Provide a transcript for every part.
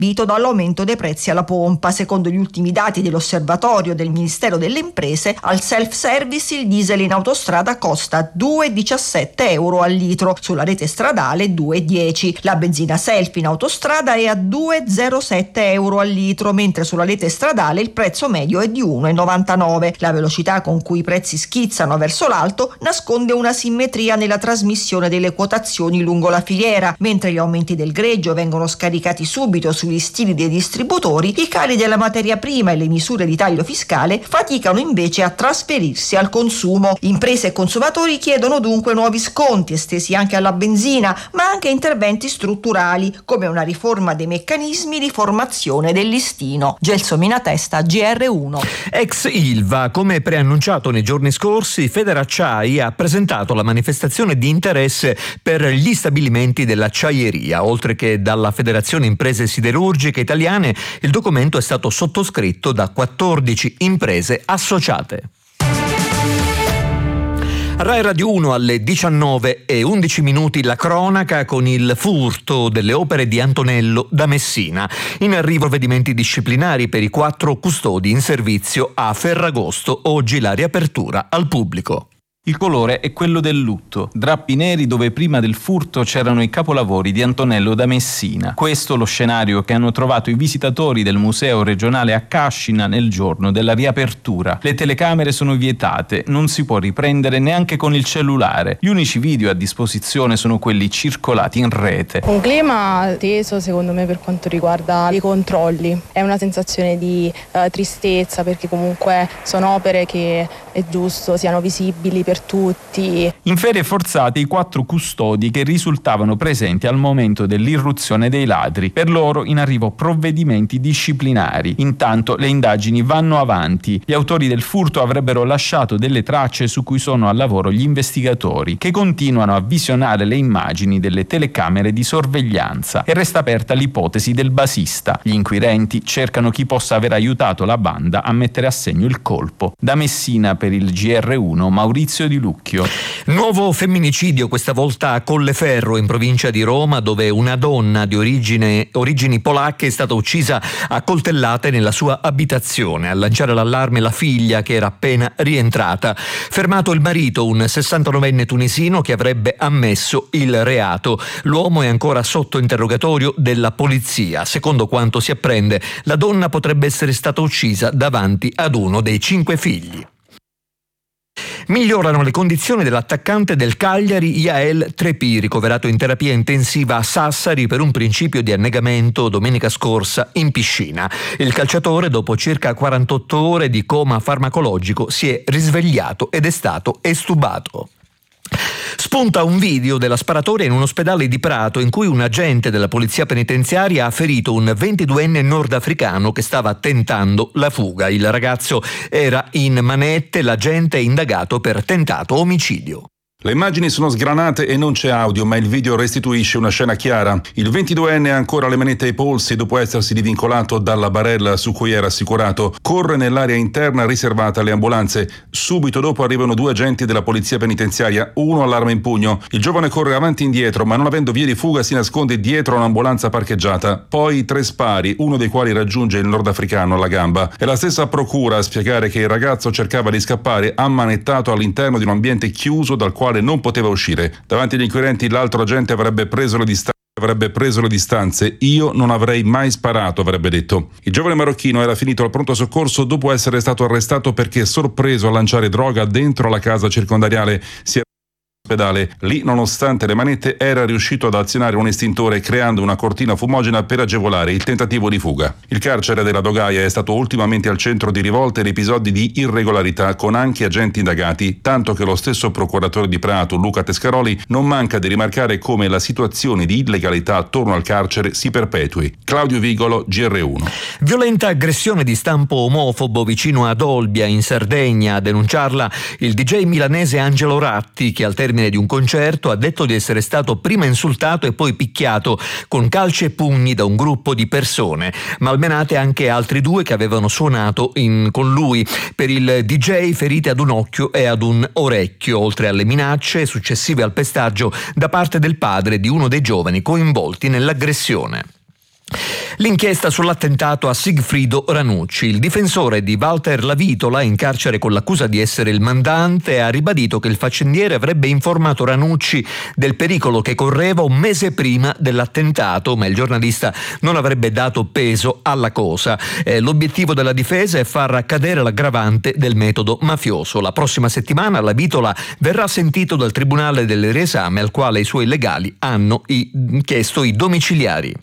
colpito dall'aumento dei prezzi alla pompa. Secondo gli ultimi dati dell'osservatorio del Ministero delle Imprese, al self-service il diesel in autostrada costa 2,17 euro al litro, sulla rete stradale 2,10. La benzina self in autostrada è a 2,07 euro al litro, mentre sulla rete stradale il prezzo medio è di 1,99. La velocità con cui i prezzi schizzano verso l'alto nasconde una simmetria nella trasmissione delle quotazioni lungo la filiera. Mentre gli aumenti del greggio vengono scaricati subito sugli stili dei distributori, i cali della materia prima e le misure di taglio fiscale faticano invece a trasferirsi al consumo. Imprese e consumatori chiedono dunque nuovi sconti estesi anche alla benzina, ma anche interventi strutturali come una riforma dei meccanismi di formazione del listino. Gelsomina Testa, GR1. Ex Ilva, come preannunciato nei giorni scorsi, Federacciai ha presentato la manifestazione di interesse per gli stabilimenti dell'acciaieria. Oltre che dalla Federazione Imprese Siderurgiche Italiane, il documento è stato sottoscritto da 14 imprese associate. Rai Radio 1 alle 19:11 la cronaca con il furto delle opere di Antonello da Messina. In arrivo provvedimenti disciplinari per i 4 custodi in servizio a Ferragosto. Oggi la riapertura al pubblico. Il colore è quello del lutto, drappi neri dove prima del furto c'erano i capolavori di Antonello da Messina. Questo lo scenario che hanno trovato i visitatori del Museo regionale a Cascina nel giorno della riapertura. Le telecamere sono vietate, non si può riprendere neanche con il cellulare. Gli unici video a disposizione sono quelli circolati in rete. Un clima teso secondo me per quanto riguarda i controlli. È una sensazione di tristezza perché comunque sono opere che è giusto siano visibili per tutti. In ferie forzate i 4 custodi che risultavano presenti al momento dell'irruzione dei ladri. Per loro in arrivo provvedimenti disciplinari. Intanto le indagini vanno avanti. Gli autori del furto avrebbero lasciato delle tracce su cui sono al lavoro gli investigatori, che continuano a visionare le immagini delle telecamere di sorveglianza. E resta aperta l'ipotesi del basista. Gli inquirenti cercano chi possa aver aiutato la banda a mettere a segno il colpo. Da Messina per il GR1 Maurizio Di Lucchio. Nuovo femminicidio, questa volta a Colleferro in provincia di Roma, dove una donna di origini polacche è stata uccisa a coltellate nella sua abitazione. A lanciare l'allarme la figlia, che era appena rientrata. Fermato il marito, un 69enne tunisino che avrebbe ammesso il reato. L'uomo è ancora sotto interrogatorio della polizia. Secondo quanto si apprende, la donna potrebbe essere stata uccisa davanti ad uno dei 5 figli. Migliorano le condizioni dell'attaccante del Cagliari Yael Trepì, ricoverato in terapia intensiva a Sassari per un principio di annegamento domenica scorsa in piscina. Il calciatore, dopo circa 48 ore di coma farmacologico, si è risvegliato ed è stato estubato. Spunta un video della sparatoria in un ospedale di Prato in cui un agente della polizia penitenziaria ha ferito un 22enne nordafricano che stava tentando la fuga. Il ragazzo era in manette, l'agente è indagato per tentato omicidio. Le immagini sono sgranate e non c'è audio, ma il video restituisce una scena chiara. Il 22enne ha ancora le manette ai polsi dopo essersi divincolato dalla barella su cui era assicurato. Corre nell'area interna riservata alle ambulanze. Subito dopo arrivano 2 agenti della polizia penitenziaria, uno all'arma in pugno. Il giovane corre avanti e indietro, ma non avendo vie di fuga si nasconde dietro un'ambulanza parcheggiata. Poi 3 spari, uno dei quali raggiunge il nordafricano alla gamba. È la stessa procura a spiegare che il ragazzo cercava di scappare ammanettato all'interno di un ambiente chiuso dal quale non poteva uscire. Davanti agli inquirenti l'altro agente avrebbe preso le distanze. Io non avrei mai sparato, avrebbe detto. Il giovane marocchino era finito al pronto soccorso dopo essere stato arrestato perché sorpreso a lanciare droga dentro la casa circondariale. Si era ospedale. Lì, nonostante le manette, era riuscito ad azionare un estintore creando una cortina fumogena per agevolare il tentativo di fuga. Il carcere della Dogaia è stato ultimamente al centro di rivolte ed episodi di irregolarità con anche agenti indagati, tanto che lo stesso procuratore di Prato, Luca Tescaroli, non manca di rimarcare come la situazione di illegalità attorno al carcere si perpetui. Claudio Vigolo, GR1. Violenta aggressione di stampo omofobo vicino ad Olbia, in Sardegna. A denunciarla il DJ milanese Angelo Ratti, che al termine di un concerto ha detto di essere stato prima insultato e poi picchiato con calci e pugni da un gruppo di persone. Malmenate anche altri 2 che avevano suonato con lui. Per il DJ ferite ad un occhio e ad un orecchio, oltre alle minacce successive al pestaggio da parte del padre di uno dei giovani coinvolti nell'aggressione. L'inchiesta sull'attentato a Sigfrido Ranucci. Il difensore di Walter Lavitola, in carcere con l'accusa di essere il mandante, ha ribadito che il faccendiere avrebbe informato Ranucci del pericolo che correva un mese prima dell'attentato, ma il giornalista non avrebbe dato peso alla cosa. L'obiettivo della difesa è far cadere l'aggravante del metodo mafioso. La prossima settimana Lavitola verrà sentito dal Tribunale del riesame, al quale i suoi legali hanno chiesto i domiciliari.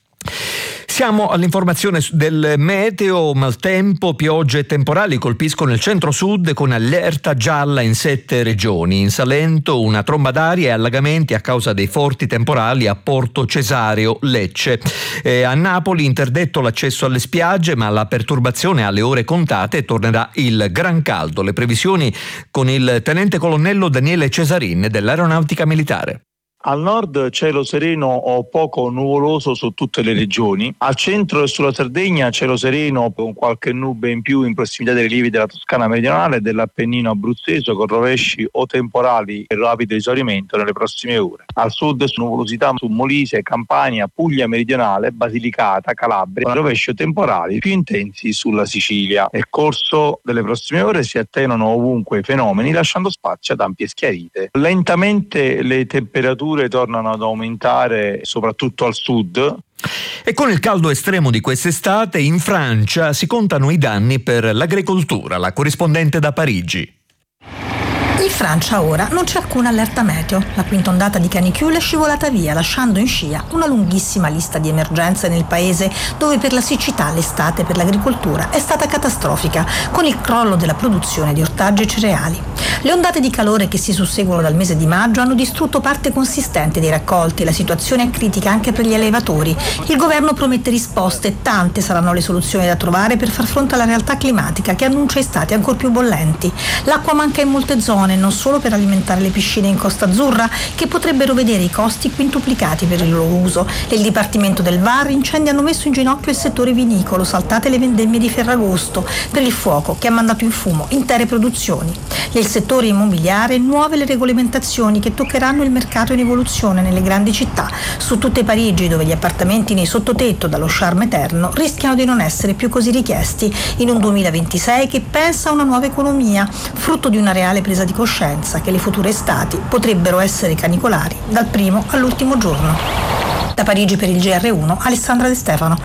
Siamo all'informazione del meteo. Maltempo, piogge e temporali colpiscono il centro-sud con allerta gialla in 7 regioni. In Salento una tromba d'aria e allagamenti a causa dei forti temporali a Porto Cesareo, Lecce. A Napoli interdetto l'accesso alle spiagge, ma la perturbazione alle ore contate e tornerà il gran caldo. Le previsioni con il tenente colonnello Daniele Cesarin dell'Aeronautica Militare. Al nord cielo sereno o poco nuvoloso su tutte le regioni, al centro e sulla Sardegna cielo sereno con qualche nube in più in prossimità dei rilievi della Toscana meridionale e dell'Appennino abruzzese con rovesci o temporali e rapido esaurimento nelle prossime ore. Al sud nuvolosità su Molise, Campania, Puglia meridionale, Basilicata, Calabria, con rovesci temporali più intensi sulla Sicilia. Nel corso delle prossime ore si attenuano ovunque i fenomeni lasciando spazio ad ampie schiarite. Lentamente le temperature tornano ad aumentare soprattutto al sud. E con il caldo estremo di quest'estate in Francia si contano i danni per l'agricoltura. La corrispondente da Parigi. In Francia ora non c'è alcuna allerta meteo. La quinta ondata di canicule è scivolata via, lasciando in scia una lunghissima lista di emergenze nel paese, dove per la siccità l'estate per l'agricoltura è stata catastrofica, con il crollo della produzione di ortaggi e cereali. Le ondate di calore che si susseguono dal mese di maggio hanno distrutto parte consistente dei raccolti. La situazione è critica anche per gli allevatori. Il governo promette risposte, tante saranno le soluzioni da trovare per far fronte alla realtà climatica che annuncia estati ancor più bollenti. L'acqua manca in molte zone, non solo per alimentare le piscine in Costa Azzurra, che potrebbero vedere i costi quintuplicati per il loro uso. Nel Dipartimento del Var incendi hanno messo in ginocchio il settore vinicolo, saltate le vendemmie di Ferragosto per il fuoco che ha mandato in fumo intere produzioni. Nel settore immobiliare nuove le regolamentazioni che toccheranno il mercato in evoluzione nelle grandi città. Su tutte Parigi, dove gli appartamenti nei sottotetto dallo charme eterno rischiano di non essere più così richiesti in un 2026 che pensa a una nuova economia, frutto di una reale presa di coscienza che le future estati potrebbero essere canicolari dal primo all'ultimo giorno. Da Parigi per il GR1, Alessandra De Stefano.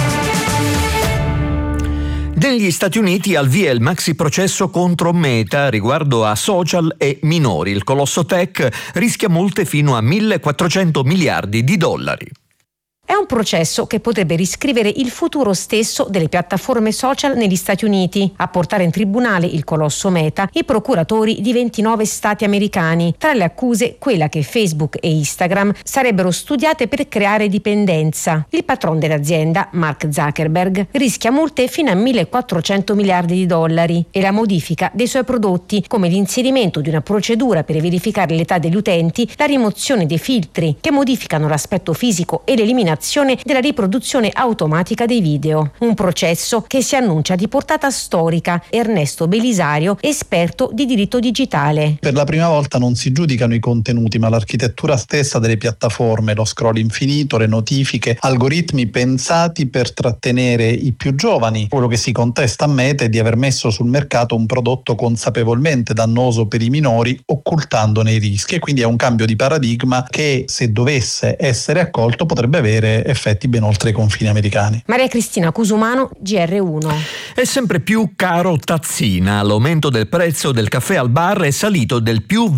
Negli Stati Uniti al via il maxi processo contro Meta riguardo a social e minori. Il colosso tech rischia multe fino a $1.400 miliardi. È un processo che potrebbe riscrivere il futuro stesso delle piattaforme social negli Stati Uniti. A portare in tribunale il colosso Meta i procuratori di 29 stati americani. Tra le accuse quella che Facebook e Instagram sarebbero studiate per creare dipendenza. Il patron dell'azienda, Mark Zuckerberg, rischia multe fino a $1.400 miliardi e la modifica dei suoi prodotti, come l'inserimento di una procedura per verificare l'età degli utenti, la rimozione dei filtri che modificano l'aspetto fisico e l'eliminazione della riproduzione automatica dei video. Un processo che si annuncia di portata storica. Ernesto Belisario, esperto di diritto digitale. Per la prima volta non si giudicano i contenuti, ma l'architettura stessa delle piattaforme, lo scroll infinito, le notifiche, algoritmi pensati per trattenere i più giovani. Quello che si contesta a Meta è di aver messo sul mercato un prodotto consapevolmente dannoso per i minori, occultandone i rischi, e quindi è un cambio di paradigma che, se dovesse essere accolto, potrebbe avere effetti ben oltre i confini americani. Maria Cristina Cusumano, GR1. È sempre più caro tazzina. L'aumento del prezzo del caffè al bar è salito del più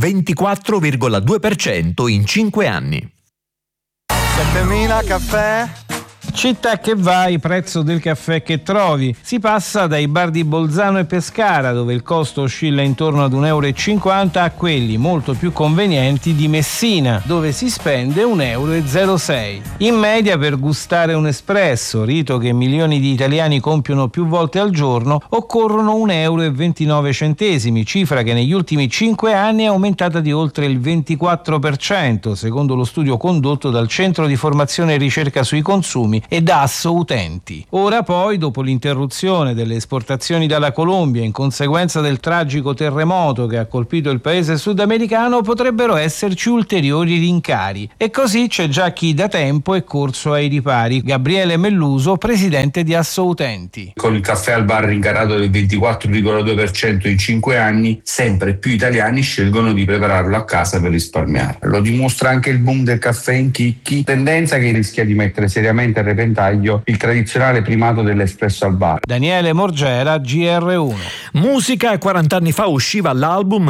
24,2% in 5 anni. 7.000 caffè? Città che vai, prezzo del caffè che trovi. Si passa dai bar di Bolzano e Pescara, dove il costo oscilla intorno ad €1,50, a quelli molto più convenienti di Messina, dove si spende €1,06. In media, per gustare un espresso, rito che milioni di italiani compiono più volte al giorno, occorrono €1,29, cifra che negli ultimi 5 anni è aumentata di oltre il 24%, secondo lo studio condotto dal Centro di Formazione e Ricerca sui Consumi e da Asso Utenti. Ora poi, dopo l'interruzione delle esportazioni dalla Colombia in conseguenza del tragico terremoto che ha colpito il paese sudamericano, potrebbero esserci ulteriori rincari. E così c'è già chi da tempo è corso ai ripari. Gabriele Melluso, presidente di Asso Utenti. Con il caffè al bar rincarato del 24,2% in 5 anni, sempre più italiani scelgono di prepararlo a casa per risparmiare. Lo dimostra anche il boom del caffè in chicchi, tendenza che rischia di mettere seriamente a repentaglio il tradizionale primato dell'espresso al bar. Daniele Morgera, GR1. Musica. 40 anni fa usciva l'album